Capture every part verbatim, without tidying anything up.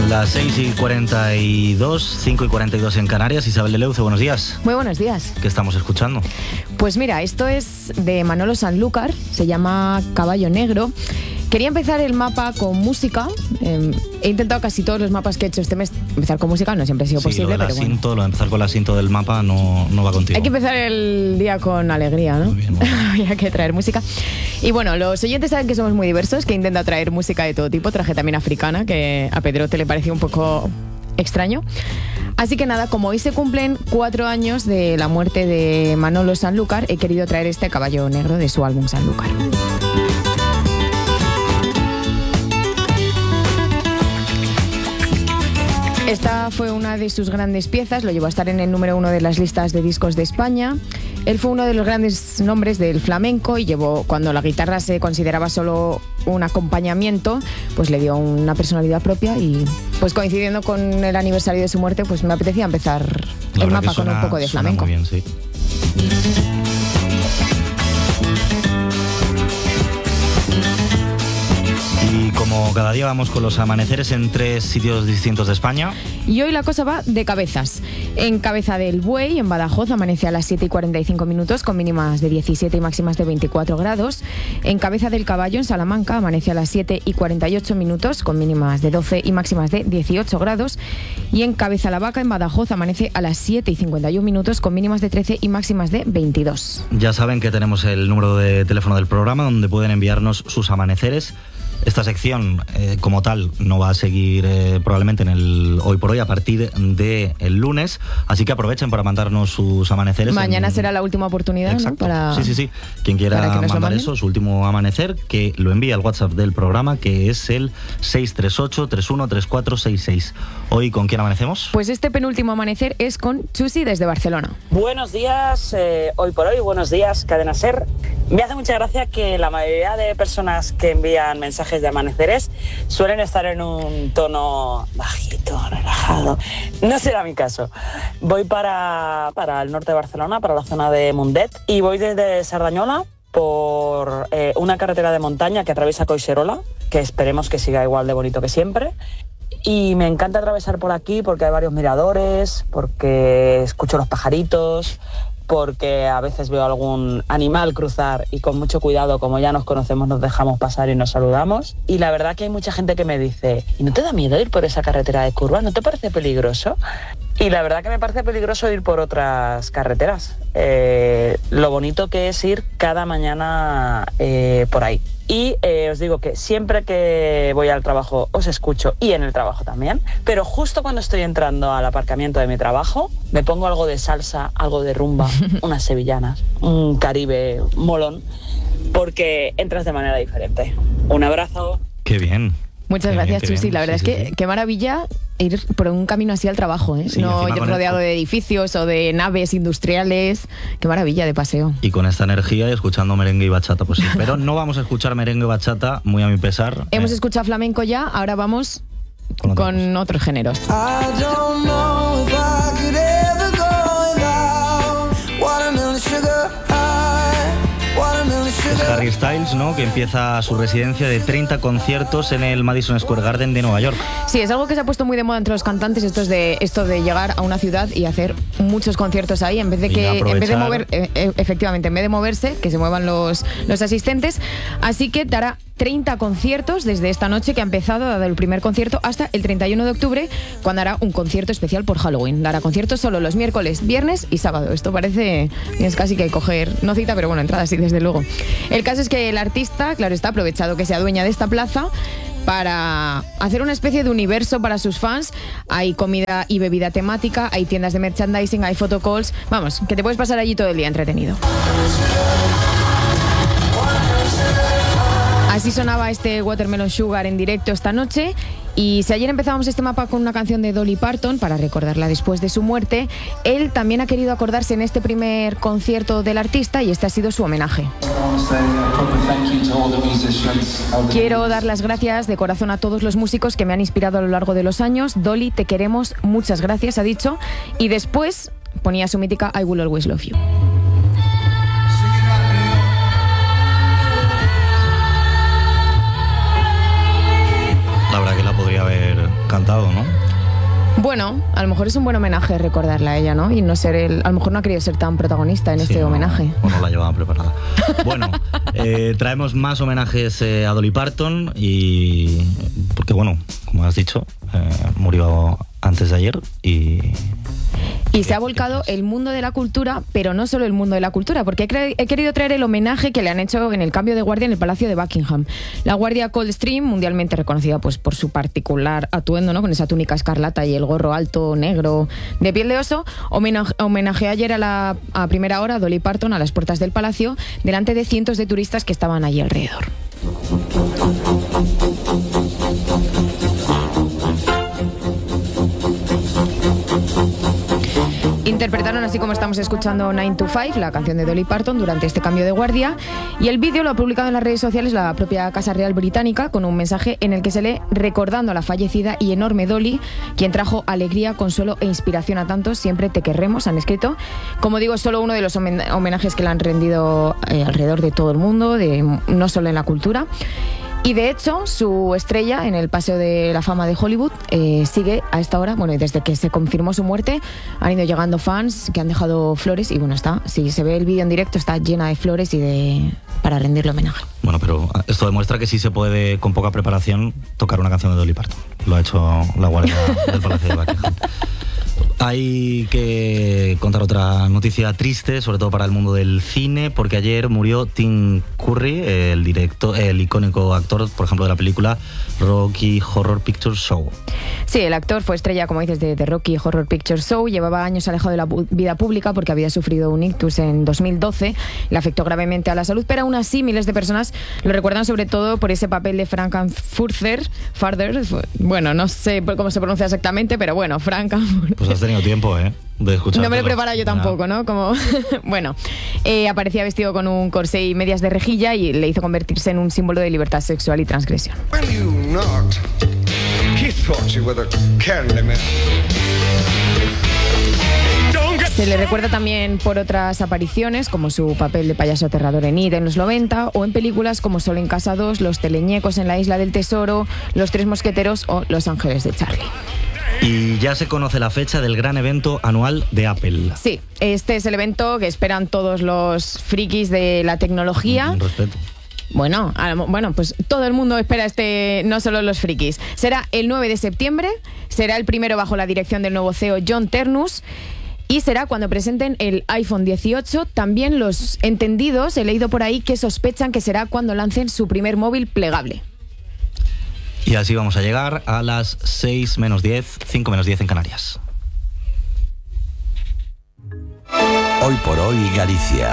Las seis y cuarenta y dos, cinco y cuarenta y dos en Canarias. Isabel de Leuce, buenos días. Muy buenos días. ¿Qué estamos escuchando? Pues mira, esto es de Manolo Sanlúcar, se llama Caballo Negro. Quería empezar el mapa con música. Eh, he intentado casi todos los mapas que he hecho este mes empezar con música, no siempre ha sido sí, posible, lo de pero cinto, bueno. Lo de empezar con la cinto del mapa no, no va contigo. Hay que empezar el día con alegría, ¿no? Muy bien, muy bien. Había que traer música. Y bueno, los oyentes saben que somos muy diversos, que intenta traer música de todo tipo. Traje también africana, que a Pedrote le pareció un poco extraño. Así que nada, como hoy se cumplen cuatro años de la muerte de Manolo Sanlúcar, he querido traer este Caballo Negro de su álbum Sanlúcar. Esta fue una de sus grandes piezas, lo llevó a estar en el número uno de las listas de discos de España. Él fue uno de los grandes nombres del flamenco y llevó, cuando la guitarra se consideraba solo un acompañamiento, pues le dio una personalidad propia y pues coincidiendo con el aniversario de su muerte, pues me apetecía empezar La el verdad mapa que suena, con un poco de suena flamenco. Muy bien, sí. Y como cada día vamos con los amaneceres en tres sitios distintos de España. Y hoy la cosa va de cabezas. En Cabeza del Buey, en Badajoz, amanece a las siete y cuarenta y cinco minutos con mínimas de diecisiete y máximas de veinticuatro grados. En Cabeza del Caballo, en Salamanca, amanece a las siete y cuarenta y ocho minutos con mínimas de doce y máximas de dieciocho grados. Y en Cabeza la Vaca, en Badajoz, amanece a las siete y cincuenta y uno minutos con mínimas de trece y máximas de veintidós. Ya saben que tenemos el número de teléfono del programa donde pueden enviarnos sus amaneceres. Esta sección, eh, como tal, no va a seguir eh, probablemente en el hoy por hoy a partir del lunes, así que aprovechen para mandarnos sus amaneceres. Mañana en... será la última oportunidad, ¿no? Para... Sí, sí, sí. Quien quiera mandar eso, su último amanecer, que lo envíe al WhatsApp del programa, que es el seis tres ocho, tres uno tres cuatro seis seis. Hoy, ¿con quién amanecemos? Pues este penúltimo amanecer es con Chusi desde Barcelona. Buenos días, eh, hoy por hoy, buenos días, Cadena Ser. Me hace mucha gracia que la mayoría de personas que envían mensajes de amaneceres suelen estar en un tono bajito, relajado. No será mi caso. Voy para, para el norte de Barcelona, para la zona de Mundet, y voy desde Sardañola por eh, una carretera de montaña que atraviesa Collserola, que esperemos que siga igual de bonito que siempre. Y me encanta atravesar por aquí porque hay varios miradores, porque escucho los pajaritos, porque a veces veo algún animal cruzar y con mucho cuidado, como ya nos conocemos, nos dejamos pasar y nos saludamos. Y la verdad que hay mucha gente que me dice, ¿y no te da miedo ir por esa carretera de curvas? ¿No te parece peligroso? Y la verdad que me parece peligroso ir por otras carreteras. Eh, lo bonito que es ir cada mañana eh, por ahí. Y eh, os digo que siempre que voy al trabajo os escucho, y en el trabajo también, pero justo cuando estoy entrando al aparcamiento de mi trabajo me pongo algo de salsa, algo de rumba, unas sevillanas, un Caribe molón, porque entras de manera diferente. Un abrazo. Qué bien. Muchas qué gracias, bien, Chusi. La verdad sí, es que sí, sí. qué maravilla ir por un camino así al trabajo, ¿eh? Sí, no ir rodeado el... de edificios o de naves industriales. Qué maravilla de paseo. Y con esta energía y escuchando merengue y bachata, pues sí. Pero no vamos a escuchar merengue y bachata, muy a mi pesar. Hemos eh. escuchado flamenco ya, ahora vamos con, con otros géneros. Es Harry Styles, ¿no?, que empieza su residencia de treinta conciertos en el Madison Square Garden de Nueva York. Sí, es algo que se ha puesto muy de moda entre los cantantes, esto, es de, esto de llegar a una ciudad y hacer muchos conciertos ahí, en vez de que, en vez de mover, eh, efectivamente, en vez de moverse, que se muevan los, los asistentes. Así que dará treinta conciertos desde esta noche que ha empezado, dado el primer concierto, hasta el treinta y uno de octubre, cuando hará un concierto especial por Halloween. Dará conciertos solo los miércoles, viernes y sábado. Esto parece, tienes casi que coger, no cita, pero bueno, entrada sí, desde luego. El caso es que el artista, claro está, aprovechado que sea dueña de esta plaza para hacer una especie de universo para sus fans. Hay comida y bebida temática, hay tiendas de merchandising, hay photocalls. Vamos, que te puedes pasar allí todo el día entretenido. Así sonaba este Watermelon Sugar en directo esta noche. Y si ayer empezábamos este mapa con una canción de Dolly Parton para recordarla después de su muerte, él también ha querido acordarse en este primer concierto del artista y este ha sido su homenaje. Quiero dar las gracias de corazón a todos los músicos que me han inspirado a lo largo de los años. Dolly, te queremos, muchas gracias, ha dicho. Y después ponía su mítica I Will Always Love You. La verdad que la podría haber cantado, ¿no? Bueno, a lo mejor es un buen homenaje recordarla a ella, ¿no? Y no ser el, a lo mejor no ha querido ser tan protagonista en sí, este no, homenaje. O no la llevaba preparada. Bueno, eh, traemos más homenajes eh, a Dolly Parton y... Porque, bueno, como has dicho, eh, murió antes de ayer y... Y se ha volcado el mundo de la cultura, pero no solo el mundo de la cultura, porque he, cre- he querido traer el homenaje que le han hecho en el cambio de guardia en el Palacio de Buckingham. La Guardia Coldstream, mundialmente reconocida pues por su particular atuendo, ¿no? Con esa túnica escarlata y el gorro alto negro de piel de oso, homenaj- homenajeó ayer a la a primera hora a Dolly Parton a las puertas del palacio, delante de cientos de turistas que estaban allí alrededor. Interpretaron, así como estamos escuchando, nine to five, la canción de Dolly Parton, durante este cambio de guardia, y el vídeo lo ha publicado en las redes sociales la propia Casa Real Británica, con un mensaje en el que se lee recordando a la fallecida y enorme Dolly, quien trajo alegría, consuelo e inspiración a tantos. Siempre te querremos, han escrito. Como digo, es solo uno de los homenajes que le han rendido eh, alrededor de todo el mundo, de, no solo en la cultura. Y de hecho, su estrella en el Paseo de la Fama de Hollywood eh, sigue a esta hora, bueno, y desde que se confirmó su muerte han ido llegando fans que han dejado flores y bueno, está, si se ve el vídeo en directo, está llena de flores y de para rendirle homenaje. Bueno, pero esto demuestra que sí se puede, con poca preparación, tocar una canción de Dolly Parton. Lo ha hecho la Guardia del Palacio de Buckingham. Hay que contar otra noticia triste, sobre todo para el mundo del cine, porque ayer murió Tim Curry, el director, el icónico actor, por ejemplo, de la película Rocky Horror Picture Show. Sí, el actor fue estrella, como dices, de, de Rocky Horror Picture Show. Llevaba años alejado de la vida pública porque había sufrido un ictus en dos mil doce. Le afectó gravemente a la salud, pero aún así miles de personas lo recuerdan sobre todo por ese papel de Frankenfurter. Farther, bueno, no sé cómo se pronuncia exactamente, pero bueno, Frankenfurter. Pues has tenido tiempo, ¿eh? De escuchar. No me lo he preparado yo tampoco, ¿no? Como bueno, eh, aparecía vestido con un corsé y medias de rejilla y le hizo convertirse en un símbolo de libertad sexual y transgresión. Se le recuerda también por otras apariciones, como su papel de payaso aterrador en It en los noventa, o en películas como Solo en Casa dos, Los Teleñecos en la Isla del Tesoro, Los Tres Mosqueteros o Los Ángeles de Charlie. Y ya se conoce la fecha del gran evento anual de Apple. Sí, este es el evento que esperan todos los frikis de la tecnología. Un respeto. Bueno, bueno, pues todo el mundo espera este, no solo los frikis. Será el nueve de septiembre, será el primero bajo la dirección del nuevo C E O John Ternus. Y será cuando presenten el iPhone dieciocho. También los entendidos, he leído por ahí, que sospechan que será cuando lancen su primer móvil plegable. Y así vamos a llegar a las seis menos diez, cinco menos diez en Canarias. Hoy por hoy Galicia.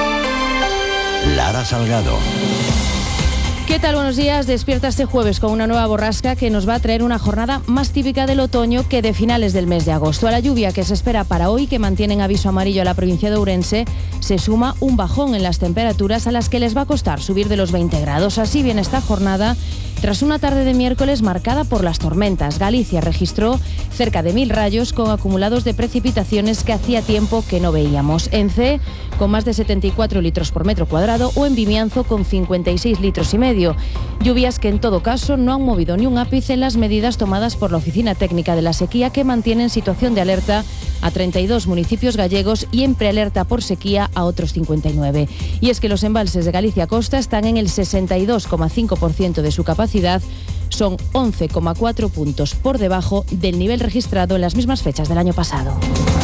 Lara Salgado. ¿Qué tal? Buenos días. Despierta este jueves con una nueva borrasca que nos va a traer una jornada más típica del otoño que de finales del mes de agosto. A la lluvia que se espera para hoy, que mantiene en aviso amarillo a la provincia de Ourense, se suma un bajón en las temperaturas a las que les va a costar subir de los veinte grados. Así viene esta jornada tras una tarde de miércoles marcada por las tormentas. Galicia registró cerca de mil rayos con acumulados de precipitaciones que hacía tiempo que no veíamos. En Cee, con más de setenta y cuatro litros por metro cuadrado, o en Vimianzo, con cincuenta y seis litros y medio. Lluvias que en todo caso no han movido ni un ápice en las medidas tomadas por la Oficina Técnica de la Sequía, que mantiene en situación de alerta a treinta y dos municipios gallegos y en prealerta por sequía a otros cincuenta y nueve. Y es que los embalses de Galicia Costa están en el sesenta y dos coma cinco por ciento de su capacidad, son once coma cuatro puntos por debajo del nivel registrado en las mismas fechas del año pasado.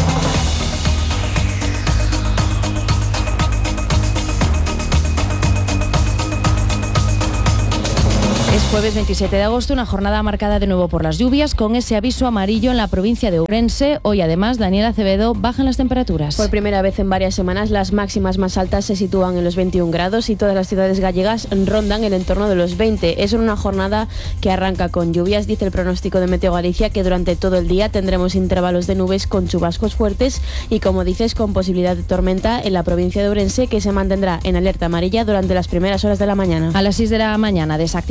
Es jueves veintisiete de agosto, una jornada marcada de nuevo por las lluvias, con ese aviso amarillo en la provincia de Ourense. Hoy, además, Daniel Acevedo, bajan las temperaturas. Por primera vez en varias semanas, las máximas más altas se sitúan en los veintiún grados y todas las ciudades gallegas rondan el entorno de los veinte. Es una jornada que arranca con lluvias. Dice el pronóstico de Meteo Galicia que durante todo el día tendremos intervalos de nubes con chubascos fuertes y, como dices, con posibilidad de tormenta en la provincia de Ourense, que se mantendrá en alerta amarilla durante las primeras horas de la mañana. A las seis de la mañana desactivaba Meteo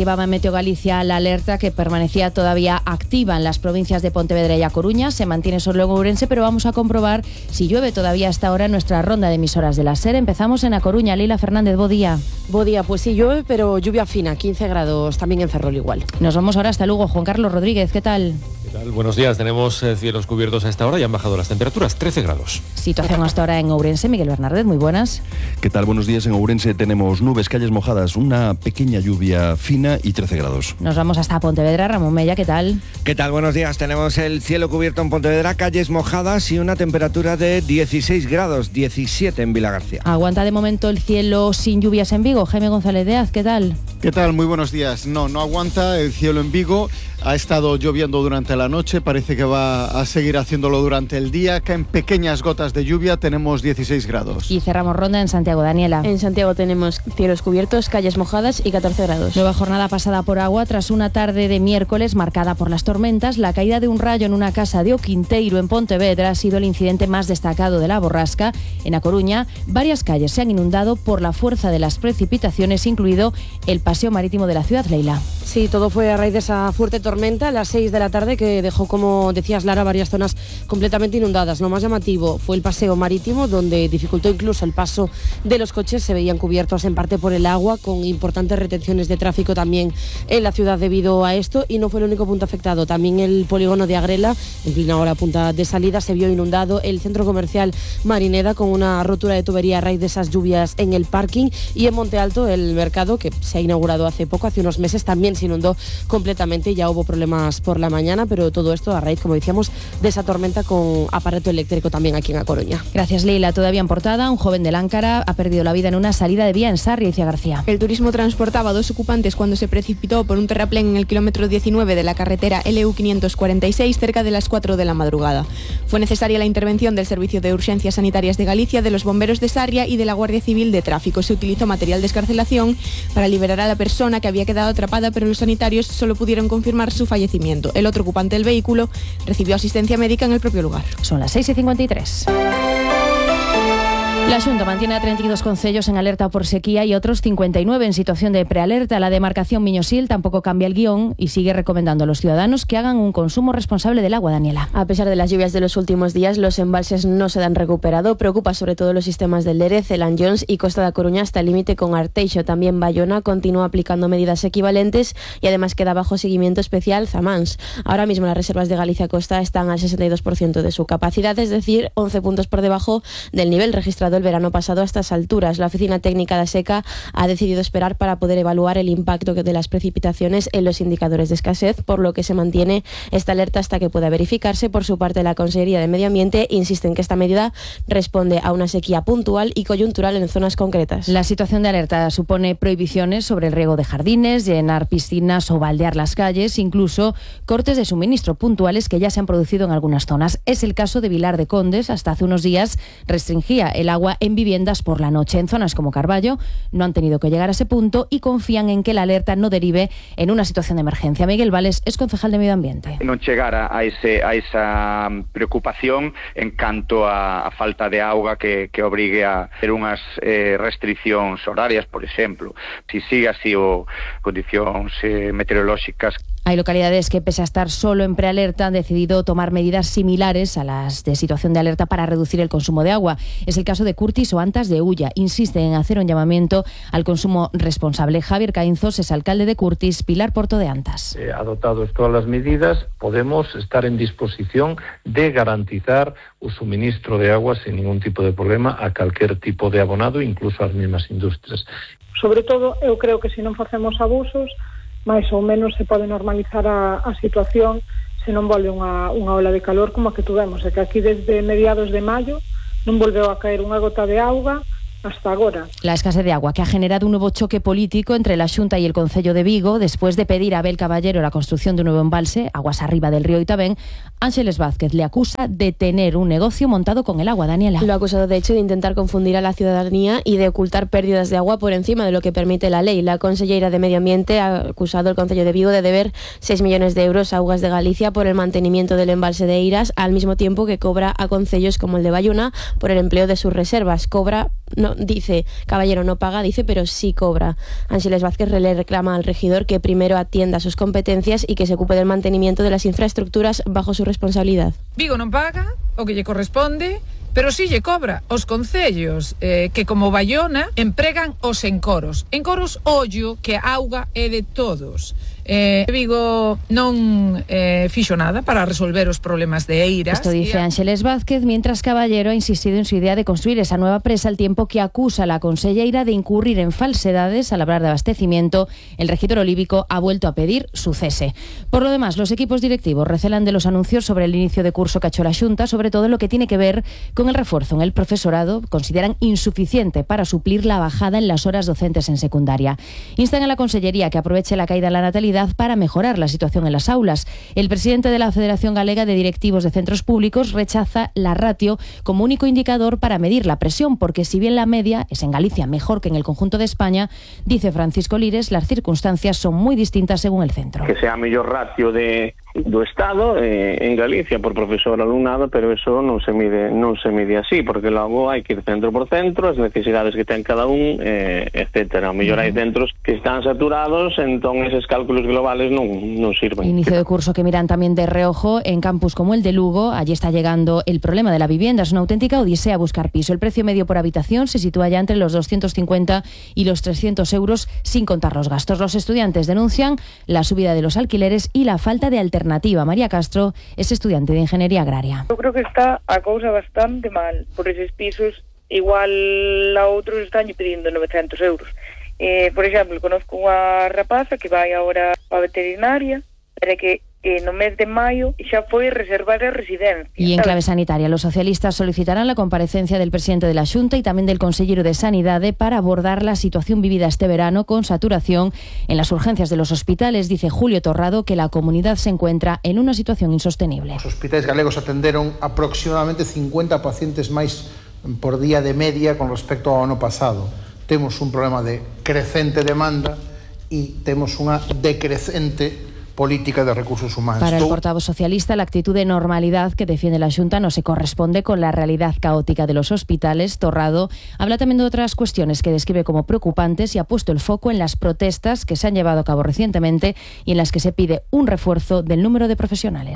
Meteo Galicia la alerta que permanecía todavía activa en las provincias de Pontevedra y A Coruña. Se mantiene solo en Ourense, pero vamos a comprobar si llueve todavía hasta ahora en nuestra ronda de emisoras de la SER. Empezamos en A Coruña. Leila Fernández, bo día. Bo día, pues sí llueve, pero lluvia fina, quince grados, también en Ferrol igual. Nos vamos ahora hasta Lugo. Juan Carlos Rodríguez, ¿qué tal? ¿Qué tal? Buenos días, tenemos eh, cielos cubiertos a esta hora y han bajado las temperaturas, trece grados. Situación hasta ahora en Ourense. Miguel Bernardez, muy buenas. ¿Qué tal? Buenos días. En Ourense tenemos nubes, calles mojadas, una pequeña lluvia fina y trece grados. Nos vamos hasta Pontevedra. Ramón Mella, ¿qué tal? ¿Qué tal? Buenos días. Tenemos el cielo cubierto en Pontevedra, calles mojadas y una temperatura de dieciséis grados, diecisiete en Vilagarcía. Aguanta de momento el cielo sin lluvias en Vigo. Jaime González Díaz, ¿qué tal? ¿Qué tal? Muy buenos días. No, no aguanta el cielo en Vigo. Ha estado lloviendo durante la noche, parece que va a seguir haciéndolo durante el día. Caen pequeñas gotas de lluvia, tenemos dieciséis grados. Y cerramos ronda en Santiago. Daniela. En Santiago tenemos cielos cubiertos, calles mojadas y catorce grados. Nueva jornada pasada por agua tras una tarde de miércoles marcada por las tormentas. La caída de un rayo en una casa de O Quinteiro en Pontevedra ha sido el incidente más destacado de la borrasca. En A Coruña, varias calles se han inundado por la fuerza de las precipitaciones, incluido el paseo marítimo de la ciudad. Leila. Sí, todo fue a raíz de esa fuerte tormenta a las seis de la tarde que dejó, como decías Lara, varias zonas completamente inundadas. Lo más llamativo fue el paseo marítimo, donde dificultó incluso el paso de los coches. Se veían cubiertos en parte por el agua, con importantes retenciones de tráfico también en la ciudad debido a esto. Y no fue el único punto afectado. También el polígono de Agrela, en plena hora punta de salida, se vio inundado. El centro comercial Marineda, con una rotura de tubería a raíz de esas lluvias en el parking. Y en Monte Alto, el mercado, que se ha inaugurado hace poco, hace unos meses, también se inundó completamente. Ya hubo problemas por la mañana, pero todo esto a raíz, como decíamos, de esa tormenta con aparato eléctrico también aquí en A Coruña. Gracias, Leila. Todavía en portada, un joven de Láncara ha perdido la vida en una salida de vía en Sarria. Cia García. El turismo transportaba a dos ocupantes cuando se precipitó por un terraplén en el kilómetro diecinueve de la carretera L U quinientos cuarenta y seis cerca de las cuatro de la madrugada. Fue necesaria la intervención del Servicio de Urgencias Sanitarias de Galicia, de los bomberos de Sarria y de la Guardia Civil de Tráfico. Se utilizó material de excarcelación para liberar a la persona que había quedado atrapada, pero los sanitarios solo pudieron confirmar su fallecimiento. El otro ocupante del vehículo recibió asistencia médica en el propio lugar. Son las seis y cincuenta y tres. La Xunta mantiene a treinta y dos concellos en alerta por sequía y otros cincuenta y nueve en situación de prealerta. La demarcación Miñosil tampoco cambia el guión y sigue recomendando a los ciudadanos que hagan un consumo responsable del agua. Daniela. A pesar de las lluvias de los últimos días, los embalses no se han recuperado. Preocupa sobre todo los sistemas del Lérez, el Anllóns y Costa da Coruña hasta el límite con Arteixo. También Bayona continúa aplicando medidas equivalentes y además queda bajo seguimiento especial Zamáns. Ahora mismo las reservas de Galicia Costa están al sesenta y dos por ciento de su capacidad, es decir, once puntos por debajo del nivel registrado el verano pasado a estas alturas. La Oficina Técnica de Seca ha decidido esperar para poder evaluar el impacto de las precipitaciones en los indicadores de escasez, por lo que se mantiene esta alerta hasta que pueda verificarse. Por su parte, la Consellería de Medio Ambiente insiste en que esta medida responde a una sequía puntual y coyuntural en zonas concretas. La situación de alerta supone prohibiciones sobre el riego de jardines, llenar piscinas o baldear las calles, incluso cortes de suministro puntuales que ya se han producido en algunas zonas. Es el caso de Vilar de Condes. Hasta hace unos días restringía el agua en viviendas por la noche. En zonas como Carballo no han tenido que llegar a ese punto y confían en que la alerta no derive en una situación de emergencia. Miguel Vales es concejal de Medio Ambiente. Non chegar a, ese, a esa preocupación en canto a, a falta de auga que, que obrigue a ter unhas eh, restriccións horarias, por exemplo. Si sigue así o condicións eh, meteorolóxicas. Hay localidades que, pese a estar solo en prealerta, han decidido tomar medidas similares a las de situación de alerta para reducir el consumo de agua. Es el caso de Curtis o Antas de Ulla. Insisten en hacer un llamamiento al consumo responsable. Javier Caínzos es alcalde de Curtis, Pilar Porto de Antas. Eh, adoptados todas las medidas, podemos estar en disposición de garantizar o suministro de agua sin ningún tipo de problema a calquer tipo de abonado, incluso ás mesmas industrias. Sobre todo, eu creo que se non facemos abusos, máis ou menos se pode normalizar a, a situación se non volve unha, unha ola de calor como a que tuvemos. É que aquí desde mediados de maio non volveu a caer unha gota de auga hasta agora. La escasez de agua que ha generado un nuevo choque político entre la Xunta y el Concello de Vigo después de pedir a Abel Caballero la construcción de un nuevo embalse, aguas arriba del río Oitabén. Ángeles Vázquez le acusa de tener un negocio montado con el agua. Daniela. Lo ha acusado de hecho de intentar confundir a la ciudadanía y de ocultar pérdidas de agua por encima de lo que permite la ley. La consellera de Medio Ambiente ha acusado al Concello de Vigo de deber seis millones de euros a Augas de Galicia por el mantenimiento del embalse de Eiras, al mismo tiempo que cobra a concellos como el de Bayona por el empleo de sus reservas. Cobra no, Caballero dice, Caballero no paga, dice, pero sí cobra. Ángeles Vázquez le reclama al regidor que primero atienda sus competencias y que se ocupe del mantenimiento de las infraestructuras bajo su responsabilidad. Vigo non paga o que lle corresponde, pero si lle cobra os concellos eh, que como Bayona empregan os encoros. Encoros, ollo, que a auga é de todos. Eh, Vigo non eh, fixo nada para resolver os problemas de Eiras. Esto dice Ángeles Vázquez, mientras Caballero ha insistido en su idea de construir esa nueva presa, al tiempo que acusa a la conselleira de incurrir en falsedades al hablar de abastecimiento. El regidor olívico ha vuelto a pedir su cese. Por lo demás, los equipos directivos recelan de los anuncios sobre el inicio de curso que ha hecho la Xunta, sobre todo lo que tiene que ver con el refuerzo en el profesorado. Consideran insuficiente para suplir la bajada en las horas docentes en secundaria. Instan a la consellería que aproveche la caída en la natalidad para mejorar la situación en las aulas. El presidente de la Federación Galega de Directivos de Centros Públicos rechaza la ratio como único indicador para medir la presión, porque si bien la media es en Galicia mejor que en el conjunto de España, dice Francisco Lires, las circunstancias son muy distintas según el centro. Que sea a mellor ratio de do Estado eh, en Galicia por profesor alumnado, pero eso non se mide non se mide así, porque logo hai que ir centro por centro, as necesidades que ten cada un, eh, etcétera. O mellor hai centros que están saturados, entón eses cálculos globales non, non sirven. Inicio de curso que miran también de reojo en campus como el de Lugo. Allí está llegando el problema de la vivienda, es una auténtica odisea buscar piso. El precio medio por habitación se sitúa ya entre los doscientos cincuenta y los trescientos euros sin contar los gastos. Los estudiantes denuncian la subida de los alquileres y la falta de alternativa. María Castro es estudiante de Ingeniería Agraria. Eu creo que está a cousa bastante mal por eses pisos, igual a outros están pedindo novecientos euros. Eh, por exemplo, conozco unha rapaza que vai agora a veterinaria, pero que eh, no mes de maio xa foi reservar a residencia. Y en clave sanitaria, los socialistas solicitarán la comparecencia del presidente de la Xunta y también del consellero de Sanidade para abordar la situación vivida este verano con saturación en las urgencias de los hospitales. Dice Julio Torrado que la comunidad se encuentra en una situación insostenible. Os hospitais galegos atenderon aproximadamente cincuenta pacientes máis por día de media con respecto ao ano pasado. Temos un problema de crecente demanda e temos unha decrecente política de recursos humanos. Para el portavoz socialista, la actitud de normalidad que defiende la Xunta no se corresponde con la realidad caótica de los hospitales. Torrado habla también de otras cuestiones que describe como preocupantes y ha puesto el foco en las protestas que se han llevado a cabo recientemente y en las que se pide un refuerzo del número de profesionales.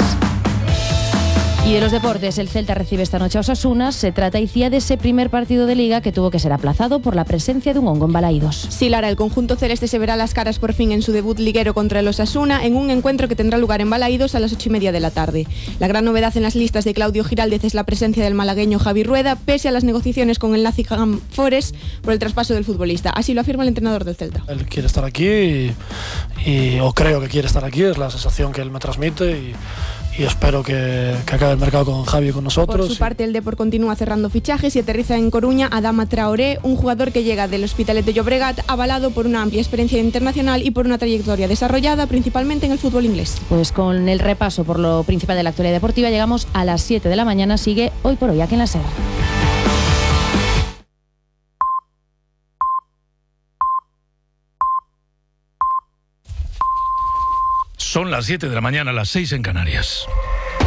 Y de los deportes, el Celta recibe esta noche a Osasuna. Se trata, Icía, de ese primer partido de Liga que tuvo que ser aplazado por la presencia de un hongo en Balaídos. Sí, Lara, el conjunto celeste se verá las caras por fin en su debut liguero contra el Osasuna en un encuentro que tendrá lugar en Balaídos a las ocho y media de la tarde. La gran novedad en las listas de Claudio Giraldez es la presencia del malagueño Javi Rueda, pese a las negociaciones con el Nottingham Forest por el traspaso del futbolista. Así lo afirma el entrenador del Celta. Él quiere estar aquí y, y o creo que quiere estar aquí, es la sensación que él me transmite y... y espero que, que acabe el mercado con Javi y con nosotros. Por su parte, el Depor continúa cerrando fichajes y aterriza en Coruña Adama Traoré, un jugador que llega del Hospitalet de Llobregat, avalado por una amplia experiencia internacional y por una trayectoria desarrollada principalmente en el fútbol inglés. Pues con el repaso por lo principal de la actualidad deportiva llegamos a las siete de la mañana. Sigue Hoy por Hoy aquí en la SER. Son las siete de la mañana, las seis en Canarias.